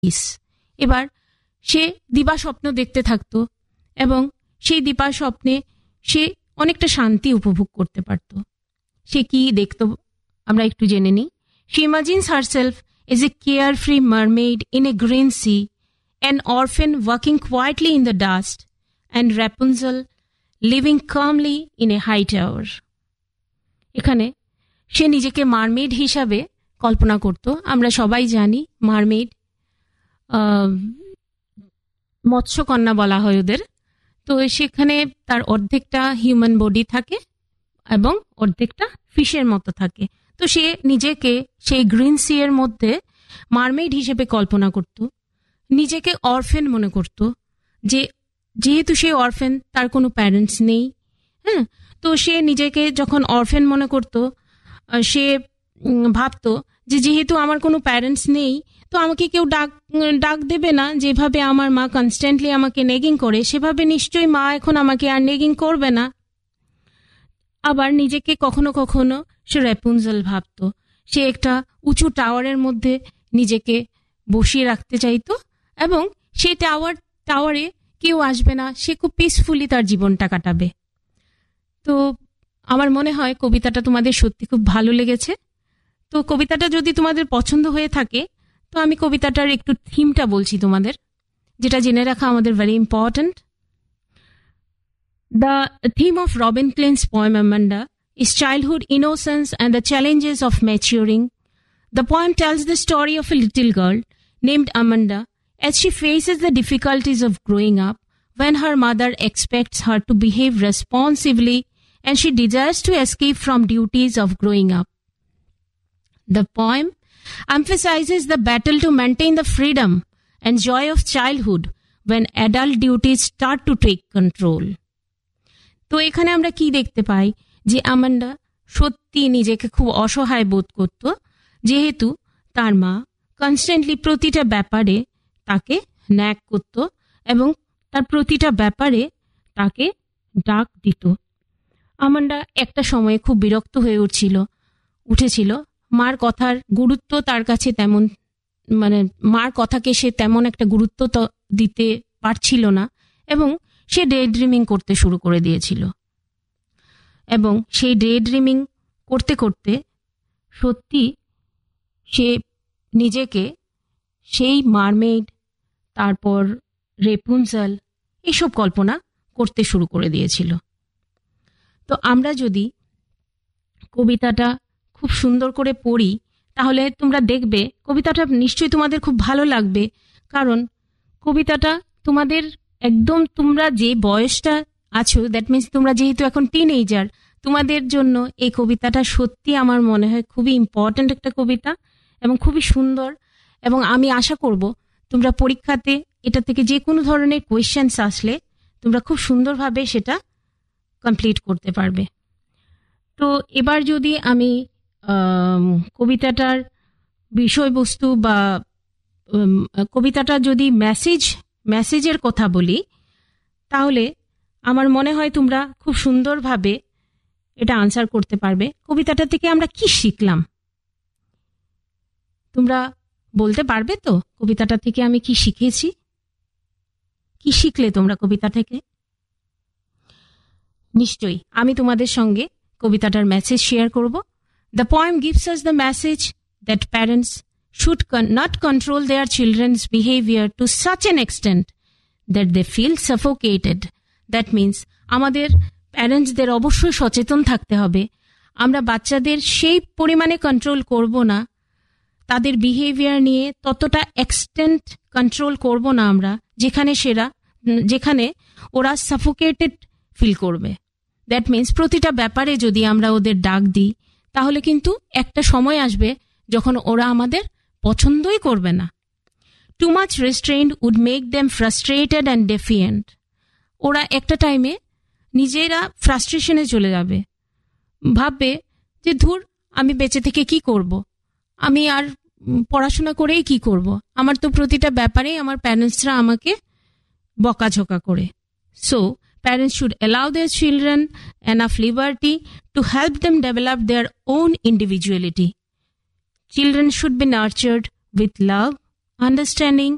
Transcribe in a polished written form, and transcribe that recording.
Piece. এবার সে দিবা স্বপ্ন দেখতে থাকতো এবং সেই দিবা স্বপ্নে সে অনেকটা শান্তি উপভোগ করতে পারত। সে কি দেখতো আমরা একটু জেনে নিই। She imagines herself as a carefree mermaid in a green sea, an orphan walking quietly in the dust, and Rapunzel living calmly in a high tower. এখানে সে নিজেকে মারমেড হিসাবে কল্পনা করত। আমরা সবাই জানি মারমেড মৎস্যকন্যা বলা হয় ওদের। তো সেখানে তার অর্ধেকটা হিউম্যান বডি থাকে এবং অর্ধেকটা ফিশের মতো থাকে। তো সে নিজেকে সেই গ্রিন সি এর মধ্যে মারমেড হিসেবে কল্পনা করত, নিজেকে অরফেন মনে করত, যেহেতু সে অরফেন, তার কোনো প্যারেন্টস নেই। হ্যাঁ, তো সে নিজেকে যখন অরফেন মনে করত, সে ভাবতো যে যেহেতু আমার কোনো প্যারেন্টস নেই, তো আমাকে কেউ ডাক দেবে না। যেভাবে আমার মা কনস্ট্যান্টলি আমাকে নেগিং করে, সেভাবে নিশ্চয়ই মা এখন আমাকে আর নেগিং করবে না। আবার নিজেকে কখনো কখনো সে রেপুনজেল ভাবতো। সে একটা উঁচু টাওয়ারের মধ্যে নিজেকে বসিয়ে রাখতে চাইতো এবং সেই টাওয়ারে কেউ আসবে না, সে খুব পিসফুলি তার জীবনটা কাটাবে। তো আমার মনে হয় কবিতাটা তোমাদের সত্যি খুব ভালো লেগেছে। তো কবিতাটা যদি তোমাদের পছন্দ হয়ে থাকে, তো আমি কবিতাটার একটু থিমটা বলছি তোমাদের, যেটা জেনে রাখা আমাদের very important. The theme of Robin Klein's poem Amanda is childhood innocence and the challenges of maturing. The poem tells the story of a little girl named Amanda as she faces the difficulties of growing up when her mother expects her to behave responsibly and she desires to escape from duties of growing up. The poem emphasizes the battle to maintain the freedom and joy of childhood when adult duties start to take control. তো এখানে আমরা কি দেখতে পাই যে Amanda সত্যি নিজেকে খুব অসহায় বোধ করত, যেহেতু তার মা কনস্ট্যান্টলি প্রতিটা ব্যাপারে তাকে ন্যাক করত এবং তার প্রতিটা ব্যাপারে তাকে ডাক দিত। আমান্ডা একটা সময়ে খুব বিরক্ত হয়ে উঠেছিল। মার কথার গুরুত্ব তার কাছে তেমন, মার কথাকে সে তেমন একটা গুরুত্ব দিতে পারছিল না এবং সে ডে ড্রিমিং করতে শুরু করে দিয়েছিল। এবং সেই ডে ড্রিমিং করতে করতে সত্যি সে নিজেকে সেই মারমেড, তারপর রেপুনজেল, এসব কল্পনা করতে শুরু করে দিয়েছিল। তো আমরা যদি কবিতাটা খুব সুন্দর করে পড়ি, তাহলে তোমরা দেখবে কবিতাটা নিশ্চয়ই তোমাদের খুব ভালো লাগবে। কারণ কবিতাটা তোমাদের একদম, তোমরা যে বয়সটা আছো, দ্যাট মিনস তোমরা যেহেতু এখন টিনেজার, তোমাদের জন্য এই কবিতাটা সত্যি আমার মনে হয় খুবই ইম্পর্ট্যান্ট একটা কবিতা এবং খুবই সুন্দর। এবং আমি আশা করব তোমরা পরীক্ষাতে এটা থেকে যে কোনো ধরনের কোয়েশ্চেন্স আসলে তোমরা খুব সুন্দরভাবে সেটা কমপ্লিট করতে পারবে। তো এবার যদি আমি কবিতাটার বিষয়বস্তু বা কবিতাটা যদি মেসেজের কথা বলি, তাহলে আমার মনে হয় তোমরা খুব সুন্দরভাবে এটা আনসার করতে পারবে। কবিতাটা থেকে আমরা কি শিখলাম তোমরা বলতে পারবে তো? কবিতাটা থেকে আমি কি শিখেছি, কি শিখলে তোমরা কবিতা থেকে? নিশ্চয়ই আমি তোমাদের সঙ্গে কবিতাটার মেসেজ শেয়ার করব। The poem gives us the message that parents should not control their children's behavior to such an extent that they feel suffocated. That means আমাদের প্যারেন্টসদের অবশ্যই সচেতন থাকতে হবে। আমরা বাচ্চাদের সেই পরিমাণে কন্ট্রোল করব না, তাদের বিহেভিয়ার নিয়ে ততটা এক্সটেন্ট কন্ট্রোল করব না আমরা, যেখানে ওরা সাফোকেটেড ফিল করবে। দ্যাট মিন্স প্রতিটা ব্যাপারে যদি আমরা ওদের ডাক দিই, তাহলে কিন্তু একটা সময় আসবে যখন ওরা আমাদের পছন্দই করবে না। Too much রেস্ট্রেইন্ট would make them frustrated and defiant. ওরা একটা টাইমে নিজেরা ফ্রাস্ট্রেশনে চলে যাবে, ভাববে যে ধুর, আমি বেঁচে থেকে কি করব, আমি আর পড়াশোনা করেই কি করব, আমার তো প্রতিটা ব্যাপারেই আমার প্যারেন্টসরা আমাকে বকাঝকা করে। So parents should allow their children enough liberty to help them develop their own individuality. Children should be nurtured with love, understanding,